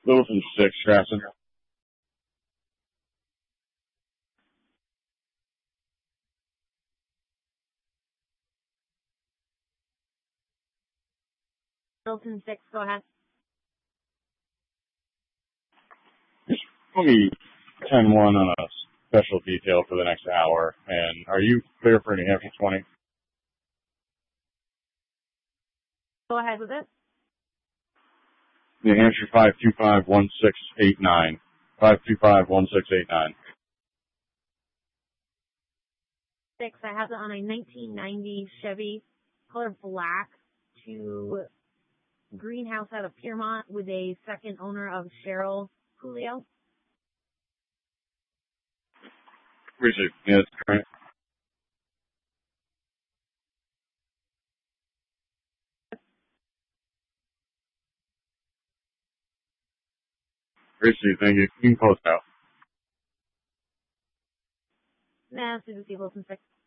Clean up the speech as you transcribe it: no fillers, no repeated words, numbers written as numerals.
Littleton 6, Stratton. Littleton 6, go ahead. Let me 10-1 on a special detail for the next hour. And are you clear for New Hampshire 20? Go ahead with it. New Hampshire 525-1689. 525-1689. 6, I have it on a 1990 Chevy, color black, to greenhouse out of Piermont with a second owner of Cheryl Julio. Appreciate it. Yeah, that's great. Appreciate it. Thank you. You can post out. Nah, Susan C. Wilson 6.